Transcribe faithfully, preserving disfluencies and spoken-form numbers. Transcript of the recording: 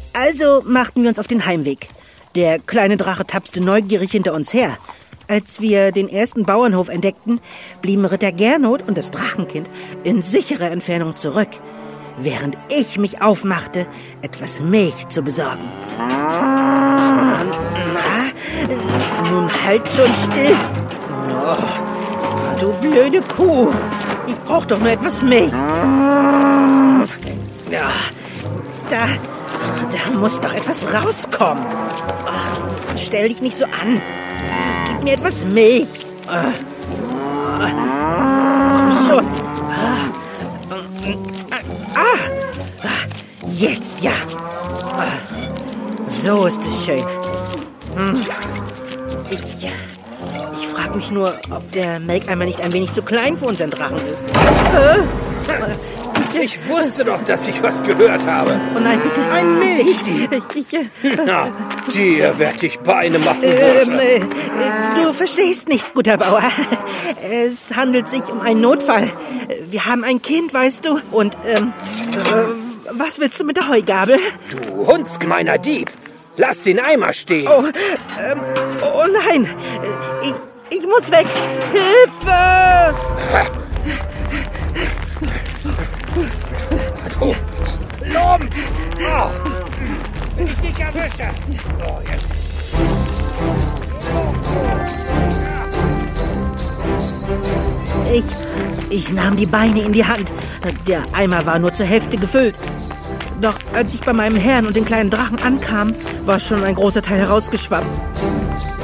Also machten wir uns auf den Heimweg. Der kleine Drache tapste neugierig hinter uns her. Als wir den ersten Bauernhof entdeckten, blieben Ritter Gernot und das Drachenkind in sicherer Entfernung zurück, während ich mich aufmachte, etwas Milch zu besorgen. Na, nun halt schon still. Oh, du blöde Kuh. Ich brauch doch nur etwas Milch. Ja, da, da muss doch etwas rauskommen. Stell dich nicht so an. Gib mir etwas Milch. Komm schon. Ah, jetzt ja. So ist es schön. Ich, ich frage mich nur, ob der Melkeimer nicht ein wenig zu klein für unseren Drachen ist. Ich wusste doch, dass ich was gehört habe. Oh nein, bitte, ein Milch. Ich, ich, Na, dir werd ich Beine machen, äh, Bursche. äh, du verstehst nicht, guter Bauer. Es handelt sich um einen Notfall. Wir haben ein Kind, weißt du. Und, ähm, äh, was willst du mit der Heugabel? Du hundsgemeiner Dieb. Lass den Eimer stehen. Oh, ähm, oh nein. Ich, ich muss weg. Hilfe! Du Lump! Oh. Wenn ich dich erwische. Oh, jetzt. Ich, ich nahm die Beine in die Hand. Der Eimer war nur zur Hälfte gefüllt. Doch als ich bei meinem Herrn und den kleinen Drachen ankam, war schon ein großer Teil herausgeschwappt.